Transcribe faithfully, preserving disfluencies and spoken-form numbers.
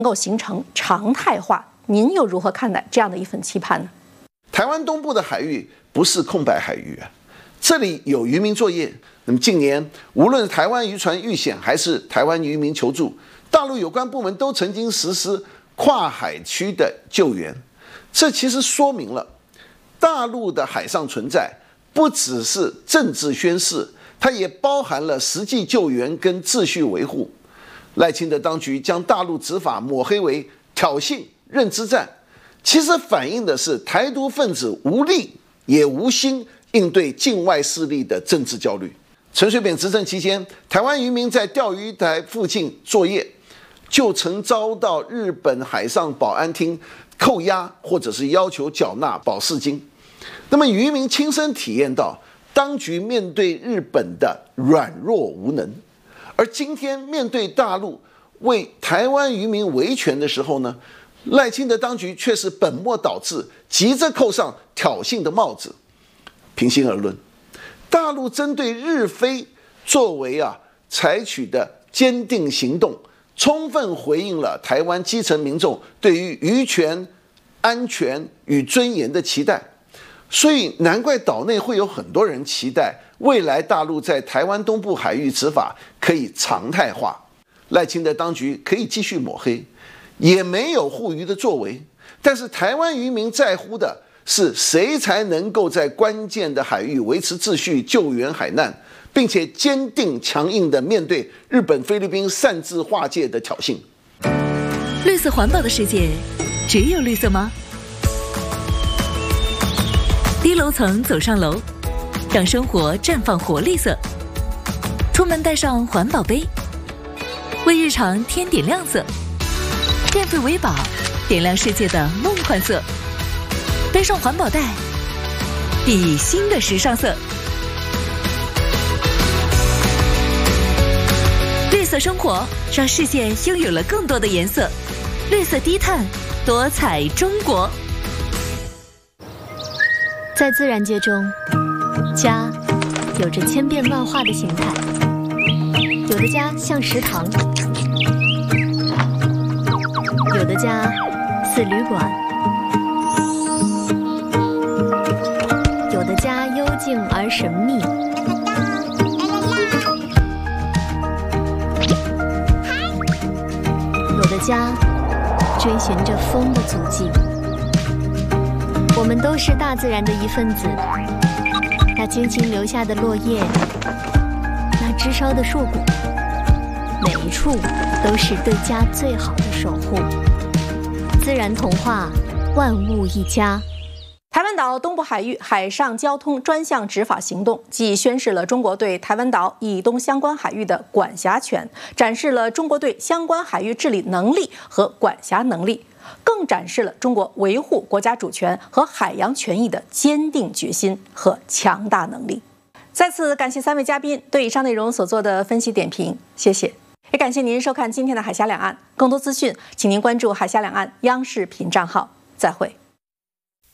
能够形成常态化。您又如何看待这样的一份期盼呢？ 台湾东部的海域不是空白海域啊，这里有渔民作业。那么近年，无论台湾渔船遇险还是台湾渔民求助，大陆有关部门都曾经实施跨海区的救援。这其实说明了，大陆的海上存在不只是政治宣示，它也包含了实际救援跟秩序维护。赖清德当局将大陆执法抹黑为挑衅、认知战，其实反映的是台独分子无力也无心应对境外势力的政治焦虑。陈水扁执政期间，台湾渔民在钓鱼台附近作业，就曾遭到日本海上保安厅扣押，或者是要求缴纳保释金。那么渔民亲身体验到当局面对日本的软弱无能，而今天面对大陆为台湾渔民维权的时候呢，赖清德当局却是本末倒置，急着扣上挑衅的帽子。平心而论，大陆针对日非作为啊采取的坚定行动，充分回应了台湾基层民众对于渔权、安全与尊严的期待。所以难怪岛内会有很多人期待未来大陆在台湾东部海域执法可以常态化，赖清德当局可以继续抹黑，也没有护渔的作为。但是台湾渔民在乎的是谁才能够在关键的海域维持秩序、救援海难，并且坚定强硬地面对日本、菲律宾擅自划界的挑衅。 绿色环保的世界，只有绿色吗？低楼层走上楼，让生活绽放活力色。出门带上环保杯，为日常添点亮色。电费为宝，点亮世界的梦幻色。背上环保袋，熠熠新的时尚色。绿色生活让世界拥有了更多的颜色。绿色低碳，多彩中国。 在自然界中，家有着千变万化的形态，有的家像食堂，有的家似旅馆，有的家幽静而神秘，有的家追寻着风的足迹。我们都是大自然的一份子，那精心留下的落叶，那枝梢的硕果，每一处都是对家最好的守护。自然童话，万物一家。 台湾岛东部海域海上交通专项执法行动，既宣示了中国对台湾岛以东相关海域的管辖权，展示了中国对相关海域治理能力和管辖能力，更展示了中国维护国家主权和海洋权益的坚定决心和强大能力。再次感谢三位嘉宾对以上内容所做的分析点评，谢谢。也感谢您收看今天的海峡两岸，更多资讯请您关注海峡两岸央视频账号。再会。